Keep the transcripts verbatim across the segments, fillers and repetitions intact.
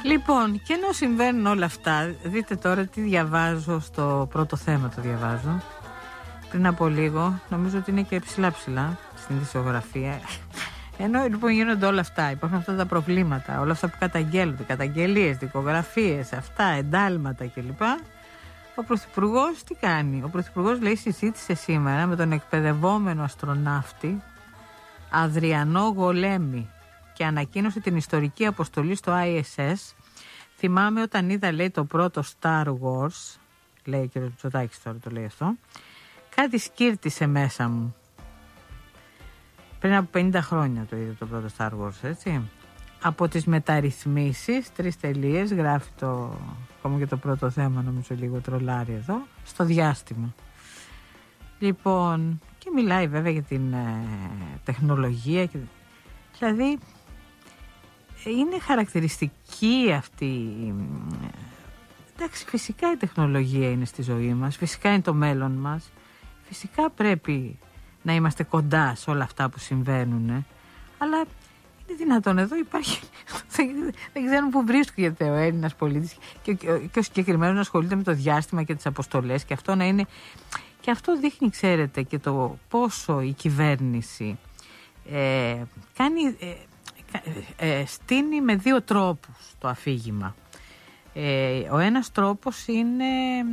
Λοιπόν, και ενώ συμβαίνουν όλα αυτά, δείτε τώρα τι διαβάζω στο πρώτο θέμα, το διαβάζω πριν από λίγο, νομίζω ότι είναι και ψηλά ψηλά στην δισογραφία. Ενώ λοιπόν γίνονται όλα αυτά, υπάρχουν αυτά τα προβλήματα, όλα αυτά που καταγγέλλονται, καταγγελίες, δικογραφίες, αυτά, εντάλματα κλπ. Ο Πρωθυπουργός τι κάνει? Ο Πρωθυπουργός λέει συζήτησε σήμερα με τον εκπαιδευόμενο αστροναύτη Αδριανό Γολέμη και ανακοίνωσε την ιστορική αποστολή στο άι ες ες. Θυμάμαι όταν είδα, λέει, το πρώτο Star Wars, λέει ο κ. Μητσοτάκης τώρα το λέει αυτό, κάτι σκύρτησε μέσα μου. Πριν από πενήντα χρόνια το είδα το πρώτο Star Wars, έτσι. Από τις μεταρρυθμίσεις, τρεις τελείες, γράφει το, ακόμα και το πρώτο θέμα, νομίζω λίγο τρολάρι εδώ, στο διάστημα. Λοιπόν, και μιλάει βέβαια για την ε, τεχνολογία, και, δηλαδή είναι χαρακτηριστική αυτή. Εντάξει, φυσικά η τεχνολογία είναι στη ζωή μας, φυσικά είναι το μέλλον μας, φυσικά πρέπει να είμαστε κοντά σε όλα αυτά που συμβαίνουν, αλλά είναι δυνατόν εδώ υπάρχει, δεν ξέρουν που βρίσκεται ο Έλληνας πολίτης και, και, και ο συγκεκριμένος να ασχολείται με το διάστημα και τις αποστολές, και αυτό να είναι, και αυτό δείχνει, ξέρετε, και το πόσο η κυβέρνηση ε, κάνει, ε, ε, στείνει με δύο τρόπους το αφήγημα. Ε, ο ένας τρόπος είναι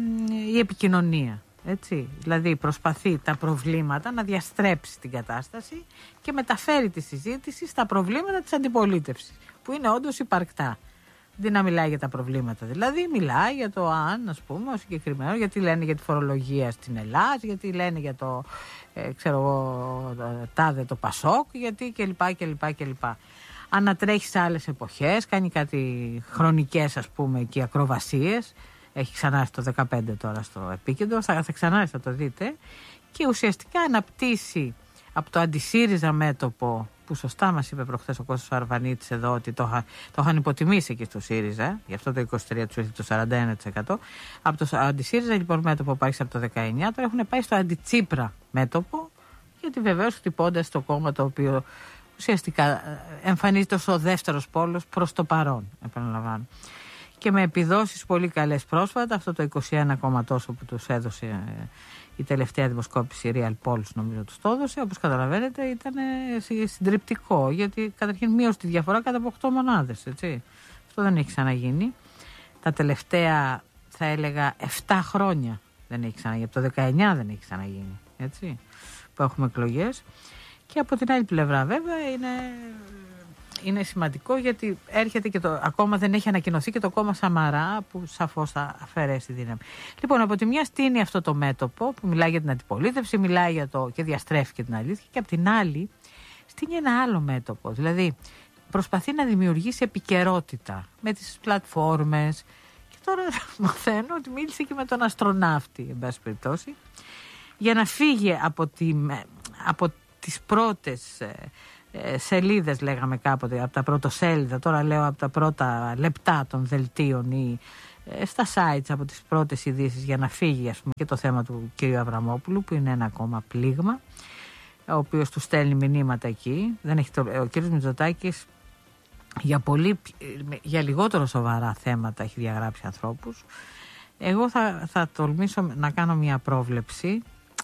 η επικοινωνία, έτσι. Δηλαδή προσπαθεί τα προβλήματα να διαστρέψει την κατάσταση και μεταφέρει τη συζήτηση στα προβλήματα της αντιπολίτευσης, που είναι όντως υπαρκτά. Δεν να μιλάει για τα προβλήματα, δηλαδή μιλάει για το αν, ας πούμε, ο συγκεκριμένο, γιατί λένε για τη φορολογία στην Ελλάδα, γιατί λένε για το, ε, ξέρω εγώ, τάδε το Πασόκ, γιατί κλπ, κλπ, κλπ. Ανατρέχει σε άλλες εποχές, κάνει κάτι χρονικές, ας πούμε, και ακροβασίες. Έχει ξανάρθει το δεκαπέντε τώρα στο επίκεντρο, θα, θα ξανάρθει, θα το δείτε. Και ουσιαστικά αναπτύσσει από το αντισύριζα μέτωπο, που σωστά μας είπε προχθές ο Κώστας Αρβανίτης εδώ, ότι το, το είχαν υποτιμήσει εκεί στο ΣΥΡΙΖΑ, γι' αυτό το είκοσι τρία τοις εκατό, το σαράντα ένα τοις εκατό. Από το αντισύριζα λοιπόν μέτωπο που άρχισε από το δεκαεννιά, τώρα έχουν πάει στο αντιτσίπρα μέτωπο, γιατί βεβαίως χτυπώντας το κόμμα το οποίο ουσιαστικά εμφανίζεται ως ο δεύτερος πόλος προς το παρόν, επαναλαμβάνω. Και με επιδόσεις πολύ καλές πρόσφατα, αυτό το είκοσι ένα κόμμα τόσο που τους έδωσε ε, η τελευταία δημοσκόπηση Real Polls, νομίζω τους το έδωσε, όπως καταλαβαίνετε ήταν ε, συντριπτικό, γιατί καταρχήν μείωσε τη διαφορά κατά από οκτώ μονάδες, έτσι. Αυτό δεν έχει ξαναγίνει. Τα τελευταία, θα έλεγα, επτά χρόνια δεν έχει ξαναγίνει, από το δεκαεννιά δεν έχει ξαναγίνει, έτσι, που έχουμε εκλογές. Και από την άλλη πλευρά βέβαια είναι... Είναι σημαντικό γιατί έρχεται και το, ακόμα δεν έχει ανακοινωθεί και το κόμμα Σαμαρά, που σαφώς θα αφαιρέσει δύναμη. Λοιπόν, από τη μια στείνει αυτό το μέτωπο που μιλάει για την αντιπολίτευση, μιλάει για το και διαστρέφει και την αλήθεια, και από την άλλη στείνει ένα άλλο μέτωπο. Δηλαδή προσπαθεί να δημιουργήσει επικαιρότητα με τις πλατφόρμες. Και τώρα μαθαίνω ότι μίλησε και με τον αστροναύτη, εν πάση περιπτώσει, για να φύγει από, τη, από τις πρώτες σελίδες, λέγαμε κάποτε, από τα πρωτοσέλιδα, τώρα λέω από τα πρώτα λεπτά των δελτίων ή ε, στα sites, από τις πρώτες ειδήσεις, για να φύγει, ας πούμε, και το θέμα του κ. Αβραμόπουλου, που είναι ένα ακόμα πλήγμα, ο οποίος του στέλνει μηνύματα εκεί. Δεν έχει το, ο κ. Μητσοτάκης για, πολύ, για λιγότερο σοβαρά θέματα έχει διαγράψει ανθρώπους. Εγώ θα, θα τολμήσω να κάνω μια πρόβλεψη.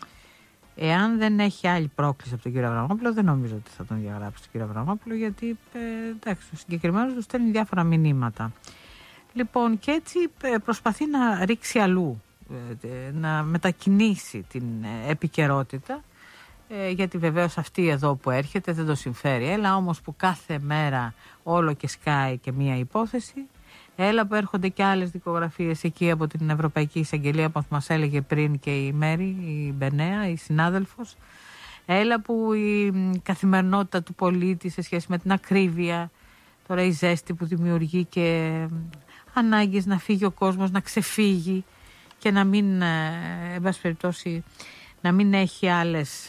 Εάν δεν έχει άλλη πρόκληση από τον κύριο Αβραμόπουλο, δεν νομίζω ότι θα τον διαγράψει τον κύριο Αβραμόπουλο, γιατί ε, εντάξει, ο συγκεκριμένος του στέλνει διάφορα μηνύματα. Λοιπόν, και έτσι ε, προσπαθεί να ρίξει αλλού, ε, να μετακινήσει την ε, επικαιρότητα, ε, γιατί βεβαίως αυτή εδώ που έρχεται δεν το συμφέρει. Έλα όμως που κάθε μέρα όλο και σκάει και μία υπόθεση. Έλα που έρχονται και άλλες δικογραφίες εκεί από την Ευρωπαϊκή Εισαγγελία, όπως μας έλεγε πριν και η Μέρη, η Μπενέα, η συνάδελφος. Έλα που η καθημερινότητα του πολίτη σε σχέση με την ακρίβεια, τώρα η ζέστη που δημιουργεί και ανάγκες να φύγει ο κόσμος, να ξεφύγει και να μην, εν πάση περιπτώσει, να μην έχει άλλες...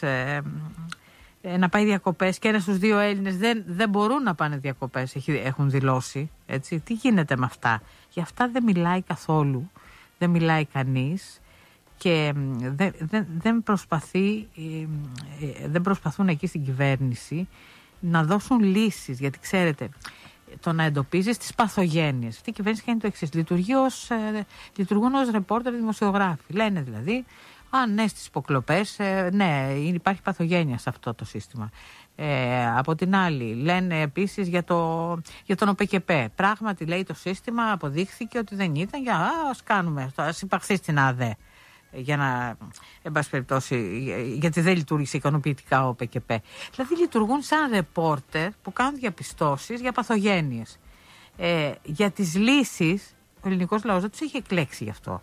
να πάει διακοπές, και ένας στους δύο Έλληνες δεν, δεν μπορούν να πάνε διακοπές, έχουν δηλώσει, έτσι. Τι γίνεται με αυτά? Για αυτά δεν μιλάει καθόλου, δεν μιλάει κανείς, και δεν, δεν, δεν προσπαθεί, δεν προσπαθούν εκεί στην κυβέρνηση να δώσουν λύσεις, γιατί ξέρετε, το να εντοπίζεις τις παθογένειες. Αυτή η κυβέρνηση κάνει το εξής. Λειτουργεί ως, ε, λειτουργούν ως ρεπόρτερ δημοσιογράφοι. Λένε δηλαδή, α, ναι, στις υποκλοπές, ε, ναι, υπάρχει παθογένεια σε αυτό το σύστημα. Ε, από την άλλη, λένε επίσης για, το, για τον ΟΠΕΚΕΠΕ. Πράγματι, λέει το σύστημα, αποδείχθηκε ότι δεν ήταν. Για, α, ας κάνουμε, ας υπαχθεί στην ΑΔΕ. Για να, εν πάση περιπτώσει, γιατί δεν λειτουργήσε ικανοποιητικά ο ΟΠΕΚΕΠΕ. Δηλαδή λειτουργούν σαν ρεπόρτερ που κάνουν διαπιστώσεις για παθογένειες. Ε, για τις λύσεις, ο ελληνικός λαός δεν τους έχει εκλέξει γι' αυτό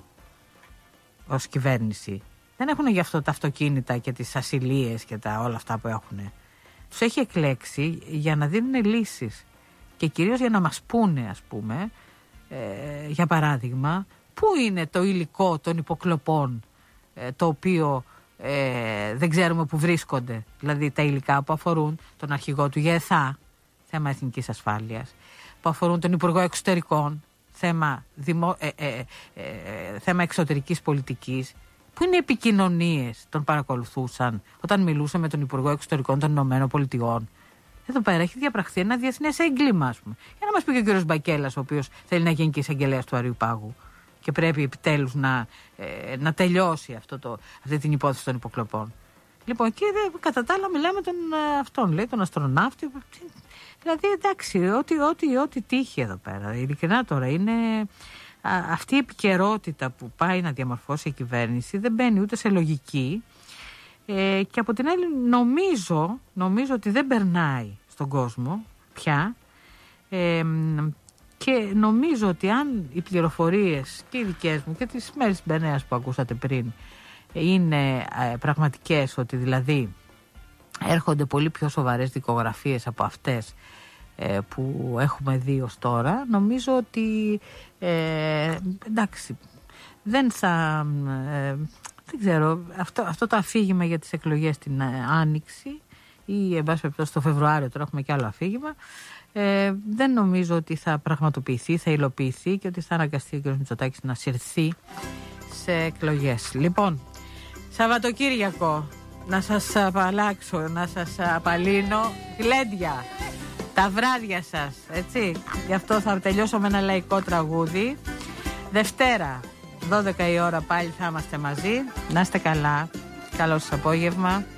ως κυβέρνηση. Δεν έχουν γι' αυτό τα αυτοκίνητα και τις ασυλίες και τα, όλα αυτά που έχουν. Τους έχει εκλέξει για να δίνουν λύσεις και κυρίως για να μας πούνε, ας πούμε, ε, για παράδειγμα, πού είναι το υλικό των υποκλοπών ε, το οποίο ε, δεν ξέρουμε που βρίσκονται. Δηλαδή τα υλικά που αφορούν τον αρχηγό του ΓΕΘΑ, θέμα εθνικής ασφάλειας, που αφορούν τον Υπουργό Εξωτερικών, θέμα, δημο, ε, ε, ε, ε, θέμα εξωτερικής πολιτικής. Πού είναι οι επικοινωνίες, τον παρακολουθούσαν όταν μιλούσε με τον Υπουργό Εξωτερικών των Ηνωμένων Πολιτειών. Εδώ πέρα έχει διαπραχθεί ένα διεθνές έγκλημα, ας πούμε. Για να μας πει και ο κύριος Μπακέλας, ο οποίος θέλει να γίνει και εισαγγελέας του Αριού Πάγου. Και πρέπει επιτέλους να, ε, να τελειώσει αυτό το, αυτή την υπόθεση των υποκλοπών. Λοιπόν, και δε, κατά τα άλλα μιλάμε τον ε, αυτόν, λέει, τον αστροναύτη. Δηλαδή, εντάξει, ό,τι, ό,τι, ό,τι τύχει εδώ πέρα. Ειλικρινά τώρα είναι α, αυτή η επικαιρότητα που πάει να διαμορφώσει η κυβέρνηση δεν μπαίνει ούτε σε λογική. Ε, και από την άλλη νομίζω, νομίζω ότι δεν περνάει στον κόσμο πια. Ε, Και νομίζω ότι αν οι πληροφορίες και οι δικές μου και τις μέρες της Μπενέας που ακούσατε πριν είναι ε, πραγματικές, ότι δηλαδή έρχονται πολύ πιο σοβαρές δικογραφίες από αυτές ε, που έχουμε δει ως τώρα, νομίζω ότι ε, εντάξει, δεν θα ε, δεν ξέρω, αυτό, αυτό το αφήγημα για τις εκλογές την ε, Άνοιξη ή εν πάση περιπτώσει το Φεβρουάριο, τώρα έχουμε και άλλο αφήγημα. Ε, δεν νομίζω ότι θα πραγματοποιηθεί, θα υλοποιηθεί και ότι θα αναγκαστεί ο κ. Μητσοτάκης να συρθεί σε εκλογές. Λοιπόν, Σαββατοκύριακο, να σας απαλλάξω, να σας απαλύνω γλέντια, τα βράδια σας, έτσι. Γι' αυτό θα τελειώσω με ένα λαϊκό τραγούδι. Δευτέρα, δώδεκα η ώρα πάλι θα είμαστε μαζί. Να είστε καλά. Καλό σας απόγευμα.